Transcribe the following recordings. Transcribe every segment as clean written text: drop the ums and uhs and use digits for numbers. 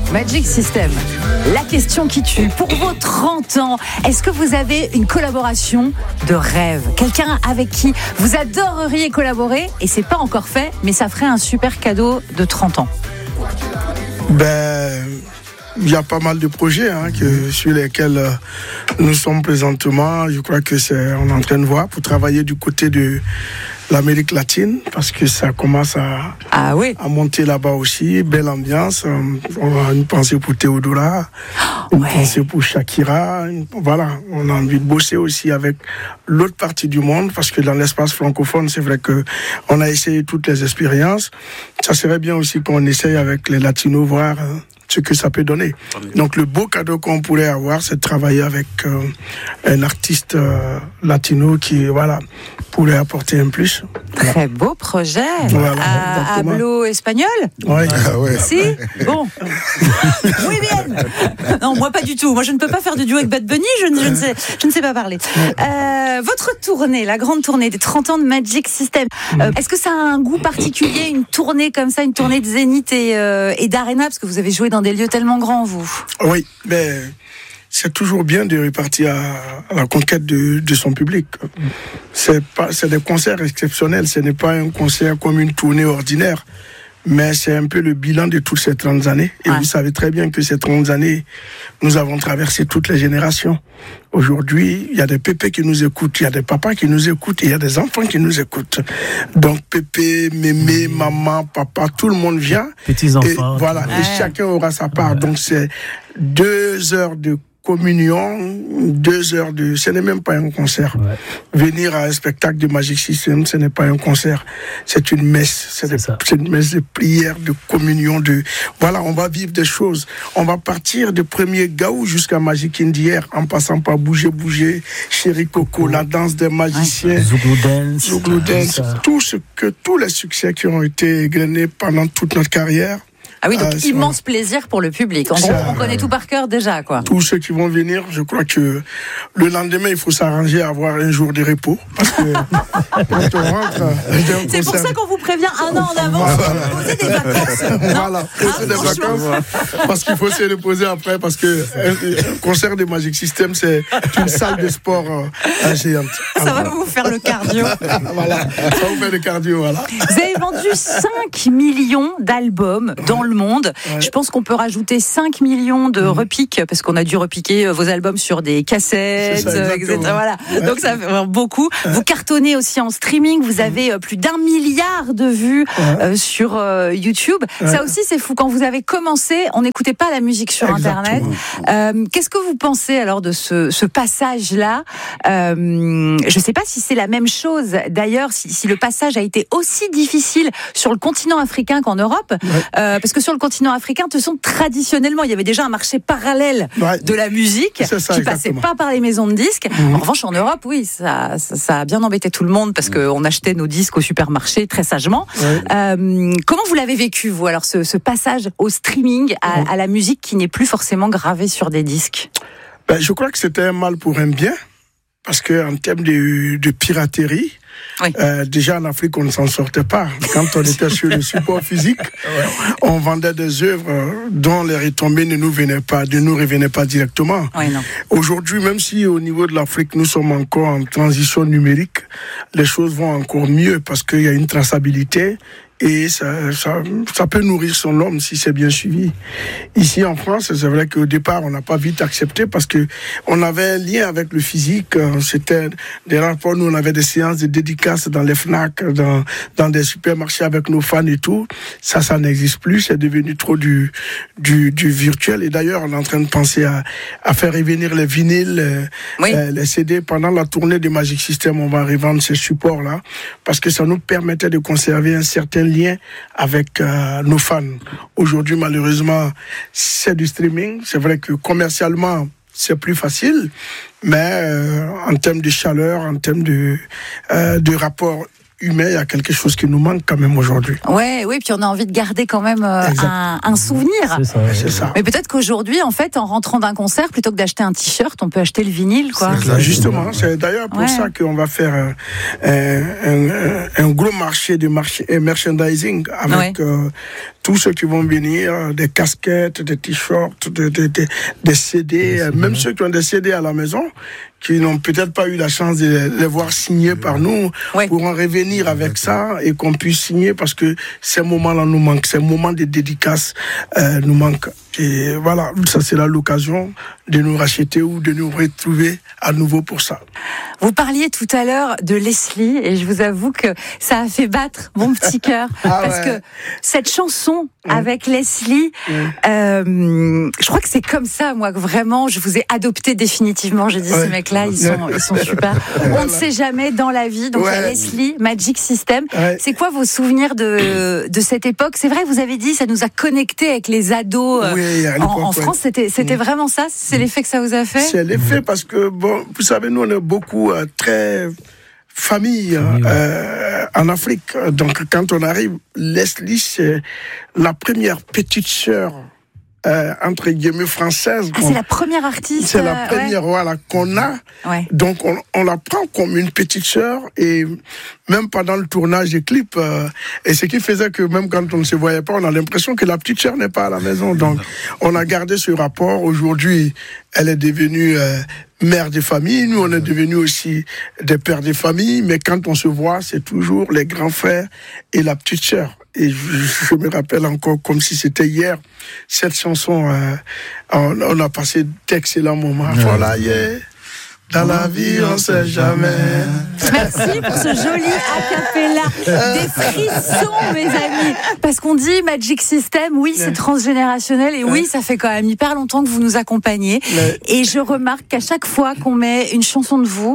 Magic System, la question qui tue. Pour vos 30 ans, est-ce que vous avez une collaboration de rêve? Quelqu'un avec qui vous adoreriez collaborer? Et c'est pas encore fait, mais ça ferait un super cadeau de 30 ans. Il y a pas mal de projets sur lesquels nous sommes présentement. Je crois que on est en train de voir pour travailler du côté de l'Amérique latine, parce que ça commence à monter là-bas aussi. Belle ambiance. On a une pensée pour Théodora, une pensée pour Shakira. Voilà, on a envie de bosser aussi avec l'autre partie du monde, parce que dans l'espace francophone, c'est vrai que on a essayé toutes les expériences. Ça serait bien aussi qu'on essaye avec les latinos, voir ce que ça peut donner. Donc le beau cadeau qu'on pourrait avoir, c'est de travailler avec un artiste latino qui pourrait apporter un plus. Très beau projet. Voilà, hablo espagnol? Oui. Si? Bon. Oui, bien. Non, moi pas du tout. Moi je ne peux pas faire de duo avec Bad Bunny, je ne sais pas parler. Votre tournée, la grande tournée des 30 ans de Magic System, est-ce que ça a un goût particulier, une tournée comme ça, une tournée de Zénith et d'Arena, parce que vous avez joué dans des lieux tellement grands, vous? Oui, mais c'est toujours bien de repartir à la conquête de son public. C'est des concerts exceptionnels, ce n'est pas un concert comme une tournée ordinaire, mais c'est un peu le bilan de toutes ces 30 années. Et vous savez très bien que ces 30 années, nous avons traversé toutes les générations. Aujourd'hui, il y a des pépés qui nous écoutent, il y a des papas qui nous écoutent, et il y a des enfants qui nous écoutent. Donc pépé, mémé, maman, papa, tout le monde vient. Petits enfants. Et chacun aura sa part. Donc c'est 2 heures de communion, 2 heures ce n'est même pas un concert. Venir à un spectacle de Magic System, ce n'est pas un concert. C'est une messe. C'est une messe de prière, de communion, on va vivre des choses. On va partir du premier Gaou jusqu'à Magic Indière, en passant par Bouger, Chéri Coco, la danse des magiciens, Zouglou Dance, tous les succès qui ont été égrenés pendant toute notre carrière. Ah oui, donc immense plaisir pour le public. En gros, on connaît tout par cœur déjà, quoi. Tous ceux qui vont venir, je crois que le lendemain, il faut s'arranger à avoir un jour de repos. Parce que quand on rentre... C'est pour ça qu'on vous prévient un an en avance. Poser des vacances. Poser des vacances. Parce qu'il faut se reposer après, parce que un concert de Magic System, c'est une salle de sport géante. Ça va vous faire le cardio. Ça va vous faire le cardio, voilà. Vous avez vendu 5 millions d'albums dans le monde. Je pense qu'on peut rajouter 5 millions de repiques, parce qu'on a dû repiquer vos albums sur des cassettes, etc. Voilà. Donc ça fait beaucoup. Vous cartonnez aussi en streaming. Vous avez plus d'1 milliard de vues sur YouTube. Ça aussi, c'est fou. Quand vous avez commencé, on n'écoutait pas la musique sur Internet. Qu'est-ce que vous pensez alors de ce passage-là? Je ne sais pas si c'est la même chose. D'ailleurs, si le passage a été aussi difficile sur le continent africain qu'en Europe, parce que sur le continent africain, traditionnellement, il y avait déjà un marché parallèle de la musique qui passait pas par les maisons de disques. En revanche, en Europe, oui, ça a bien embêté tout le monde, parce qu'on achetait nos disques au supermarché très sagement. Comment vous l'avez vécu, vous, alors, ce passage au streaming, à la musique qui n'est plus forcément gravée sur des disques? Je crois que c'était un mal pour un bien, parce qu'en termes de piraterie, déjà en Afrique, on ne s'en sortait pas. Quand on était sur le support physique, on vendait des œuvres dont les retombées ne nous revenaient pas directement. Aujourd'hui, même si au niveau de l'Afrique, nous sommes encore en transition numérique, les choses vont encore mieux, parce qu'il y a une traçabilité. Et ça peut nourrir son homme si c'est bien suivi. Ici en France, c'est vrai qu'au départ, on n'a pas vite accepté, parce que on avait un lien avec le physique. C'était des rapports, nous on avait des séances de dédicaces dans les FNAC, dans des supermarchés avec nos fans et tout. Ça n'existe plus. C'est devenu trop du virtuel. Et d'ailleurs, on est en train de penser à faire revenir les vinyles, les CD. Pendant la tournée de Magic System, on va revendre ces supports-là, parce que ça nous permettait de conserver un certain lien avec nos fans. Aujourd'hui, malheureusement, c'est du streaming. C'est vrai que commercialement, c'est plus facile, mais en termes de chaleur, en termes de rapport humain, il y a quelque chose qui nous manque quand même aujourd'hui. Oui, puis on a envie de garder quand même un souvenir. C'est ça. Mais peut-être qu'aujourd'hui, en fait, en rentrant d'un concert, plutôt que d'acheter un t-shirt, on peut acheter le vinyle, quoi. Justement, c'est d'ailleurs pour ça qu'on va faire un gros marché de merchandising avec tous ceux qui vont venir, des casquettes, des t-shirts, des CD, même ceux qui ont des CD à la maison, qui n'ont peut-être pas eu la chance de les voir signés par nous, pourront revenir avec ça et qu'on puisse signer, parce que ces moments-là nous manquent, ces moments de dédicace nous manquent. Et voilà, ça sera l'occasion de nous racheter ou de nous retrouver à nouveau pour ça. Vous parliez tout à l'heure de Leslie, et je vous avoue que ça a fait battre mon petit cœur, parce que cette chanson avec Leslie, je crois que c'est comme ça, moi, que vraiment, je vous ai adopté définitivement. J'ai dit, ces mecs-là, ils sont super. On ne sait jamais dans la vie. Donc, Leslie, Magic System. C'est quoi vos souvenirs de cette époque? C'est vrai, vous avez dit, ça nous a connectés avec les ados. En France, c'était vraiment ça? C'est l'effet que ça vous a fait? C'est l'effet, parce que, bon, vous savez, nous, on est beaucoup très famille en Afrique. Donc, quand on arrive, Leslie, c'est la première petite sœur, entre guillemets, française. C'est la première artiste. C'est la première, qu'on a. Donc, on la prend comme une petite sœur, et même pendant le tournage des clips, et ce qui faisait que même quand on ne se voyait pas, on a l'impression que la petite sœur n'est pas à la maison. Donc, on a gardé ce rapport. Aujourd'hui, elle est devenue mère de famille. Nous, on est devenus aussi des pères de famille. Mais quand on se voit, c'est toujours les grands frères et la petite sœur. Et je me rappelle encore comme si c'était hier, cette chanson, on a passé d'excellents moments. Voilà, dans la vie, on sait jamais. Merci pour ce joli a-cappella. Des frissons, mes amis. Parce qu'on dit Magic System, oui, c'est transgénérationnel, et oui, ça fait quand même hyper longtemps que vous nous accompagnez. Et je remarque qu'à chaque fois qu'on met une chanson de vous,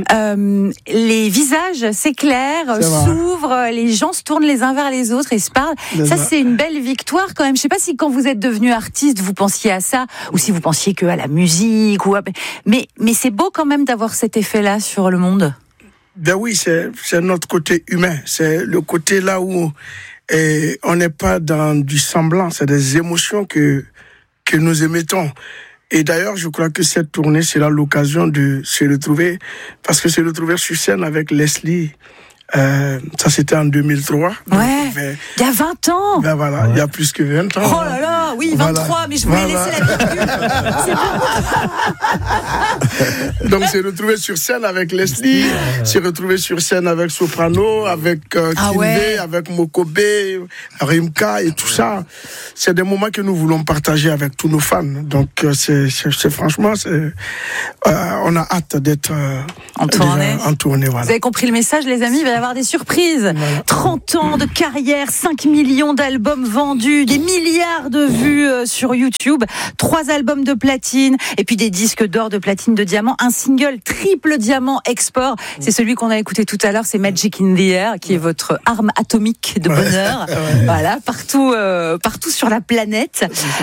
les visages s'éclairent, s'ouvrent, les gens se tournent les uns vers les autres et se parlent. Ça, c'est une belle victoire quand même. Je sais pas si quand vous êtes devenu artiste, vous pensiez à ça, ou si vous pensiez que à la musique, mais c'est beau quand même d'avoir cet effet-là sur le monde. Ben oui, c'est notre côté humain. C'est le côté là où on n'est pas dans du semblant. C'est des émotions que nous émettons. Et d'ailleurs, je crois que cette tournée sera l'occasion de se retrouver, parce que se retrouver sur scène avec Leslie, ça c'était en 2003. Il y a 20 ans. Ben voilà, il y a plus que 20 ans. Oh là là, oui, 23, mais je voulais laisser la virgule. C'est bon. Donc, se retrouver sur scène avec Leslie, se retrouver sur scène avec Soprano, avec Kinvé, avec Mokobe, Rimka et tout ça. C'est des moments que nous voulons partager avec tous nos fans. Donc, c'est franchement, on a hâte d'être en tournée. Voilà. Vous avez compris le message, les amis? Il va y avoir des surprises. 30 ans de carrière, 5 millions d'albums vendus, des milliards de vues sur YouTube, 3 albums de platine, et puis des disques d'or, de platine, de diamant, un single triple diamant export. C'est celui qu'on a écouté tout à l'heure, c'est Magic in the Air, qui est votre arme atomique de bonheur. Voilà, partout sur la planète.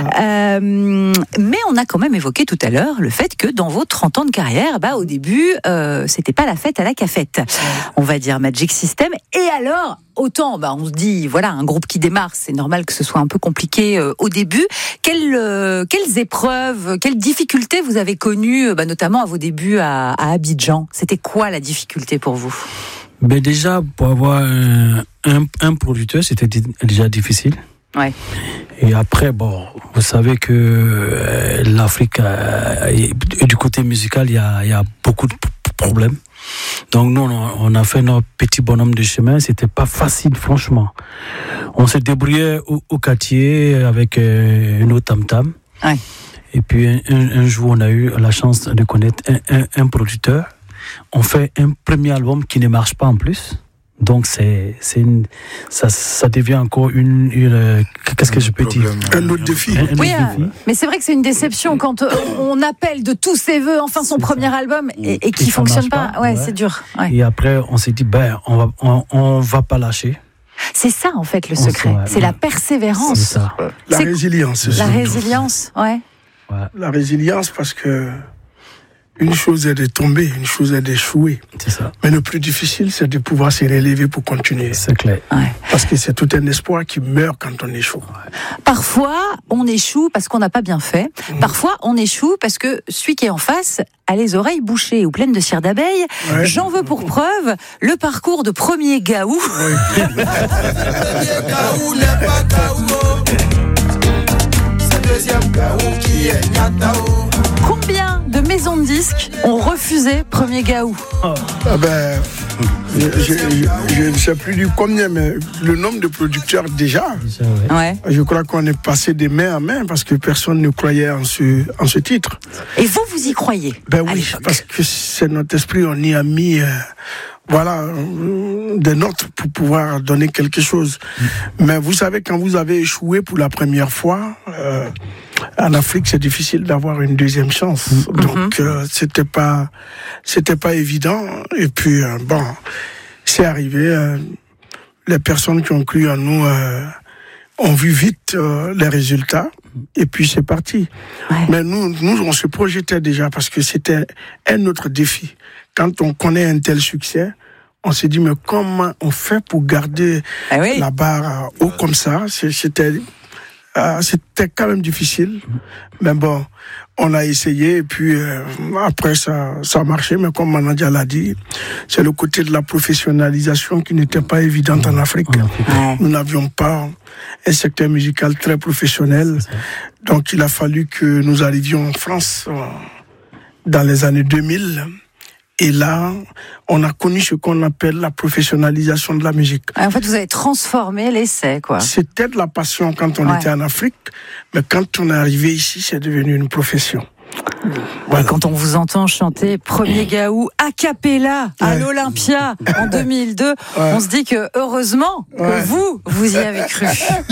Mais on a quand même évoqué tout à l'heure le fait que dans vos 30 ans de carrière, au début, c'était pas la fête à la cafette. On va dire Magic System. Et alors, autant, on se dit, voilà, un groupe qui démarre, c'est normal que ce soit un peu compliqué au début. Quelles épreuves, quelles difficultés vous avez connues, notamment à vos débuts à Abidjan? C'était quoi la difficulté pour vous? Déjà, pour avoir un producteur, c'était déjà difficile. Et après, vous savez que l'Afrique, du côté musical, il y a beaucoup de problèmes. Donc nous, on a fait notre petit bonhomme de chemin. C'était pas facile, franchement. On s'est débrouillé au quartier avec nos tam-tam. Et puis un jour, on a eu la chance de connaître un producteur. On fait un premier album qui ne marche pas en plus. Donc ça devient encore qu'est-ce que je peux dire, un autre défi. Mais c'est vrai que c'est une déception quand on appelle de tous ses voeux son premier album et qui fonctionne pas. C'est dur. Et après on s'est dit on va pas lâcher. C'est ça en fait le secret. C'est la persévérance. C'est ça. La résilience. La résilience, La résilience, parce que Une chose est de tomber, une chose est d'échouer. C'est ça. Mais le plus difficile, c'est de pouvoir se relever pour continuer. C'est clair. Ouais. Parce que c'est tout un espoir qui meurt quand on échoue. Parfois, on échoue parce qu'on n'a pas bien fait. Parfois, on échoue parce que celui qui est en face a les oreilles bouchées ou pleines de cire d'abeille. Ouais. J'en veux pour preuve le parcours de premier Gaou. Combien de maisons de disques ont refusé premier Gaou? Ah ben, je ne sais plus du combien, mais le nombre de producteurs déjà, Ouais. je crois qu'on est passé de main à main parce que personne ne croyait en ce titre. Et vous y croyez? Ben à oui, l'époque. parce que c'est notre esprit, on y a mis des notes pour pouvoir donner quelque chose. Mais vous savez, quand vous avez échoué pour la première fois, en Afrique, c'est difficile d'avoir une deuxième chance. Donc, c'était pas évident. Et puis, c'est arrivé. Les personnes qui ont cru en nous ont vu vite les résultats. Et puis, c'est parti. Ouais. Mais nous, on se projetait déjà parce que c'était un autre défi. Quand on connaît un tel succès, on s'est dit, mais comment on fait pour garder la barre haut comme ça? C'était quand même difficile. Mais bon, on a essayé et puis après ça a marché. Mais comme Manadia l'a dit, c'est le côté de la professionnalisation qui n'était pas évidente en Afrique. Nous n'avions pas un secteur musical très professionnel. Donc il a fallu que nous arrivions en France dans les années 2000. Et là, on a connu ce qu'on appelle la professionnalisation de la musique. En fait, vous avez transformé l'essai, quoi. C'était de la passion quand on était en Afrique, mais quand on est arrivé ici, c'est devenu une profession. Voilà. Quand on vous entend chanter Premier Gaou a cappella à l'Olympia en 2002, on se dit que heureusement que vous y avez cru.